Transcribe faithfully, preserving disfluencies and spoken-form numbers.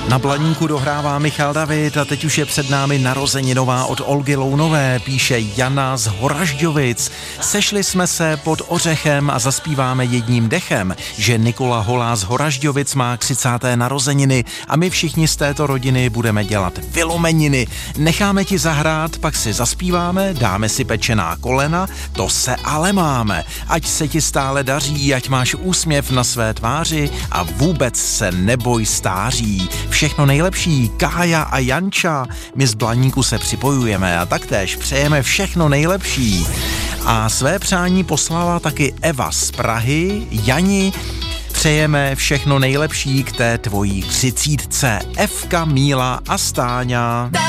Na Blaníku dohrává Michal David a teď už je před námi narozeninová od Olgy Lounové, píše Jana z Horažďovic. Sešli jsme se pod ořechem a zaspíváme jedním dechem, že Nikola Holá z Horažďovic má třicáté narozeniny a my všichni z této rodiny budeme dělat vylomeniny. Necháme ti zahrát, pak si zaspíváme, dáme si pečená kolena, to se ale máme. Ať se ti stále daří, ať máš úsměv na své tváři a vůbec se neboj stáří. Všechno nejlepší, Kája a Janča. My z Blaníku se připojujeme a taktéž přejeme všechno nejlepší. A své přání poslala taky Eva z Prahy. Jani, přejeme všechno nejlepší k té tvojí třicítce. Evka, Míla a Stáňa.